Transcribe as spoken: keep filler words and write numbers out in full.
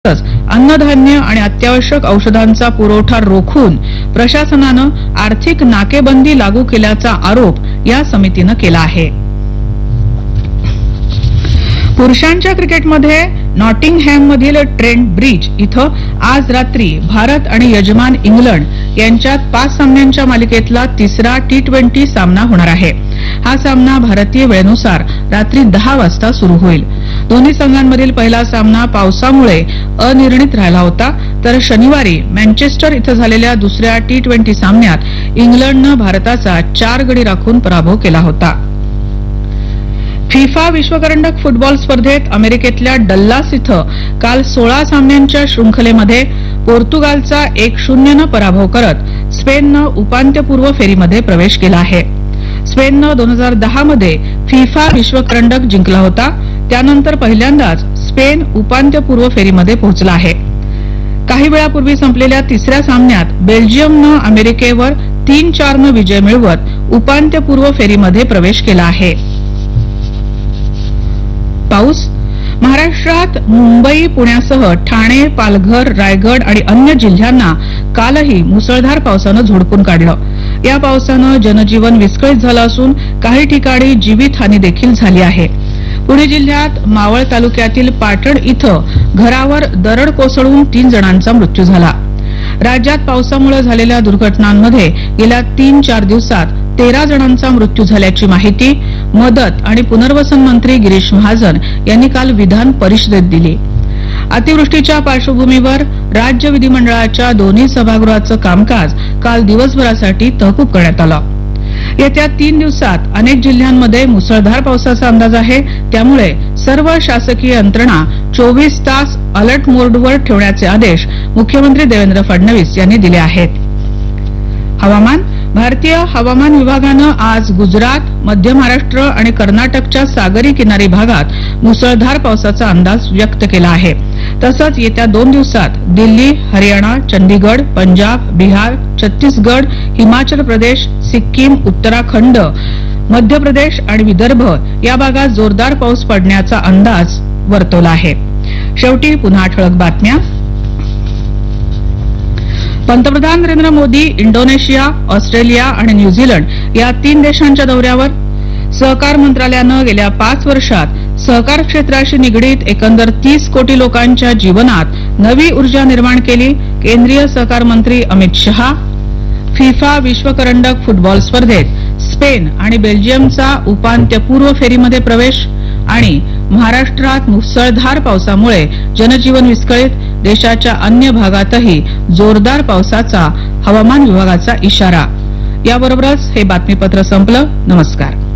अन्नधान्य आणि अत्यावश्यक औषधांचा पुरवठा रोखून प्रशासनानं आर्थिक नाकेबंदी लागू केल्याचा आरोप या समितीनं केला आहे. पुरुषांच्या क्रिकेटमध्ये नॉटिंगहॅममधील ट्रेंट ब्रिज इथं आज रात्री भारत आणि यजमान इंग्लंड यांच्यात पाच सामन्यांच्या मालिकेतला तिसरा टी ट्वेंटी सामना होणार आहे. हा सामना भारतीय वेळेनुसार रात्री दहा वाजता सुरू होईल. दोन्ही संघांमधील पहिला सामना पावसामुळे अनिर्णित राहिला होता, तर शनिवारी मँचेस्टर इथं झालेल्या दुसऱ्या टी ट्वेंटी सामन्यात इंग्लंडनं भारताचा चार गडी राखून पराभव केला होता. फिफा विश्वकरंडक फुटबॉल स्पर्धेत अमेरिकेतल्या डल्लास इथं काल सोळा सामन्यांच्या शृंखलेमध्ये पोर्तुगालचा एक शून्यनं पराभव करत स्पेननं उपांत्यपूर्व फेरीमध्ये प्रवेश केला आहे. स्पेननं दोन हजार दहा मध्ये फिफा विश्वकरंडक जिंकला होता. त्यानंतर पहिल्यांदाच स्पेन उपांत्यपूर्व फेरीमध्ये पोहोचला आहे. काही वेळापूर्वी संपलेल्या तिसऱ्या सामन्यात बेल्जियमनं अमेरिकेवर तीन चार नं विजय मिळवत उपांत्यपूर्व फेरीमध्ये प्रवेश केला आहे. पाऊस महाराष्ट्रात मुंबई पुण्यासह ठाणे पालघर रायगड आणि अन्य जिल्ह्यांना कालही मुसळधार पावसानं झोडपून काढलं. या पावसानं जनजीवन विस्कळीत झालं असून काही ठिकाणी जीवितहानी देखील झाली आहे. पुणे जिल्ह्यात मावळ तालुक्यातील पाटण इथं घरावर दरड कोसळून तीन जणांचा मृत्यू झाला. राज्यात पावसामुळे झालेल्या दुर्घटनांमध्ये गेल्या तीन चार दिवसात तेरा जणांचा मृत्यू झाल्याची माहिती मदत आणि पुनर्वसन मंत्री गिरीश महाजन यांनी काल विधान परिषदेत दिली. अतिवृष्टीच्या पार्श्वभूमीवर राज्य विधिमंडळाच्या दोन्ही सभागृहाचं कामकाज काल दिवसभरासाठी तहकूब करण्यात आलं. येत्या तीन दिवसात अनेक जिल्ह्यांमध्ये मुसळधार पावसाचा अंदाज आहे. त्यामुळे सर्व शासकीय यंत्रणा चोवीस तास अलर्ट मोडवर ठेवण्याचे आदेश मुख्यमंत्री देवेंद्र फडणवीस यांनी दिले आहेत. हवामान भारतीय हवामान विभागानं आज गुजरात मध्य महाराष्ट्र आणि कर्नाटकच्या सागरी किनारी भागात मुसळधार पावसाचा अंदाज व्यक्त केला आहे. तसंच येत्या दोन दिवसात दिल्ली हरियाणा चंदीगड पंजाब बिहार छत्तीसगड हिमाचल प्रदेश सिक्कीम उत्तराखंड मध्य प्रदेश आणि विदर्भ या भागात जोरदार पाऊस पडण्याचा अंदाज वर्तवला आहे. शेवटी पुन्हा ठळक बातम्या. पंतप्रधान नरेंद्र मोदी इंडोनेशिया ऑस्ट्रेलिया आणि न्यूझीलंड या तीन देशांच्या दौऱ्यावर. सहकार मंत्रालयानं गेल्या पाच वर्षात सहकार क्षेत्राशी निगडीत एकंदर तीस कोटी लोकांच्या जीवनात नवी ऊर्जा निर्माण केली. केंद्रीय सहकार मंत्री अमित शहा. फिफा विश्वकरंडक फुटबॉल स्पर्धेत स्पेन आणि बेल्जियमचा उपांत्यपूर्व फेरीमध्ये प्रवेश. आणि महाराष्ट्रात मुसळधार पावसामुळे जनजीवन विस्कळीत. देशाच्या अन्य भागातही जोरदार पावसाचा हवामान विभागाचा इशारा. याबरोबरच हे बातमीपत्र संपलं. नमस्कार.